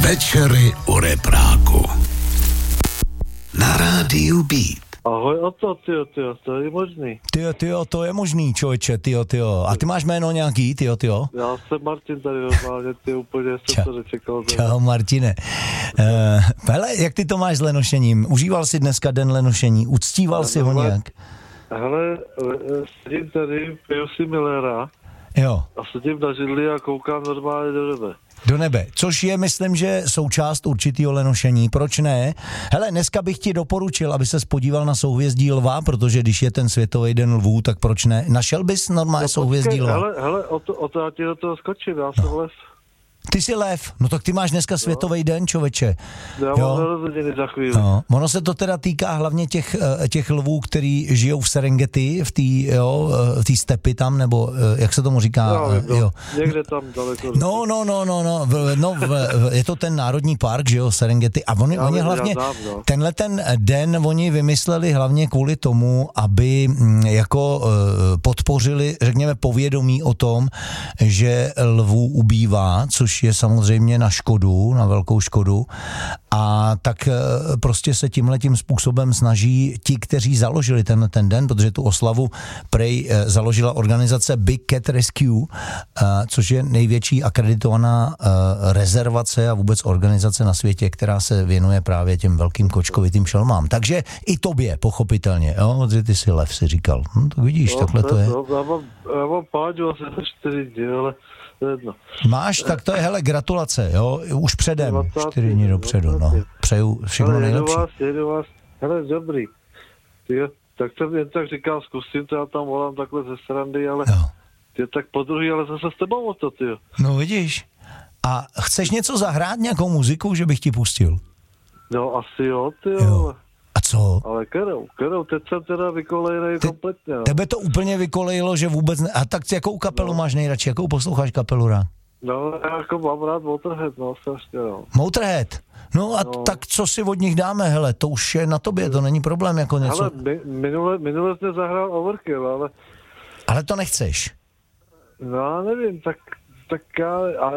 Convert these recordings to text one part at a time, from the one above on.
Večery u repráku. Na rádiu Beat. Ahoj, tyjo, to je možný. Tyjo, to je možný, člověče, tyjo. A ty máš jméno nějaký, tyjo? Já jsem Martin tady normálně, ty úplně jsem to nečekal. Čau, Martine. Hele, jak ty to máš s lenošením? Užíval jsi dneska den lenošení? Uctíval jsi ho nějak? Hele, sedím tady, piju si Millera. Jo. A sedím na židli a koukám normálně do nebe. Do nebe, což je, myslím, že součást určitýho lenošení, proč ne? Hele, dneska bych ti doporučil, aby ses podíval na souhvězdí Lva, protože když je ten světový den lvů, tak proč ne? Našel bys normálně souhvězdí Lva? Hele, o to já ti do toho skočím, já jsem lev. Ty jsi lev, no tak ty máš dneska světový den, člověče. Já mám narozeniny za chvíli. No. Ono se to teda týká hlavně těch lvů, který žijou v Serengeti, v té stepy tam, nebo jak se tomu říká? Jo. Někde tam daleko. No, je to ten národní park, že jo, Serengeti. A oni hlavně, tenhle ten den oni vymysleli hlavně kvůli tomu, aby jako podpořili, řekněme, povědomí o tom, že lvů ubývá, což je samozřejmě na škodu, na velkou škodu. A tak prostě se tímhletím způsobem snaží ti, kteří založili ten den, protože tu oslavu prej založila organizace Big Cat Rescue, což je největší akreditovaná rezervace a vůbec organizace na světě, která se věnuje právě těm velkým kočkovitým šelmám. Takže i tobě, pochopitelně, jo, protože ty jsi lev, si říkal. Tak vidíš, takhle to je. Já mám páďu asi za 4 dny, ale jedno. Máš, tak to je, hele, gratulace, jo, už předem, 4 dny dopředu, no. Přeju všechno nejlepší. Jedu vás, hele, dobrý. Tyjo, tak jsem jen tak říkal, zkusím to, já tam volám takhle ze srandy, ale ty tak podruhý, ale zase s tebou o to, tyjo. No vidíš, a chceš něco zahrát, nějakou muziku, že bych ti pustil? No asi jo, tyjo. A co? Ale kterou, teď jsem teda vykolejnej kompletně. No. Tebe to úplně vykolejilo, že vůbec ne... A tak jakou kapelu máš nejradši? Jakou posloucháš kapelu rád? No, já jako mám rád Motorhead, no, strašně, no. Motorhead? No a tak co si od nich dáme, hele, to už je na tobě, to není problém jako něco. Ale minule jste zahrál Overkill, ale... Ale to nechceš? No, já nevím, tak já, ale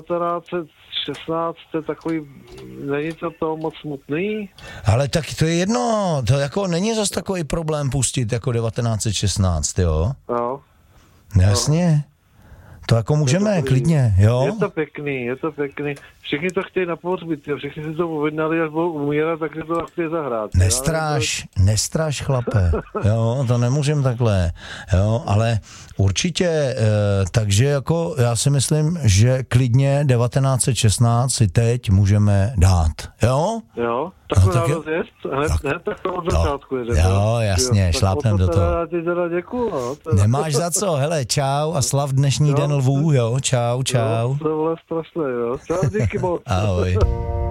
1916 je takový, není to toho moc smutný? Ale tak to je jedno, to jako není zas takový problém pustit jako 1916, jo? No. Jasně. To jako můžeme, klidně, jo? Je to pěkný. Všichni to chtějí na pohřbit, všichni si to uvědnali, až budou umírat, tak si to chtějí zahrát. Nestraš, chlape, jo, to nemůžem takhle, jo, ale určitě, takže jako já si myslím, že klidně 1916 si teď můžeme dát, jo? Jo, tak to nároz jest, hned tak to od začátku je. Jo, jasně, šlápnem do toho. Já ti teda děkuju, no. Nemáš za co, hele, čau a slav dnešní den lvů, jo, čau. Jo, to bylo strašné, jo, čau, díky moc. Ahoj.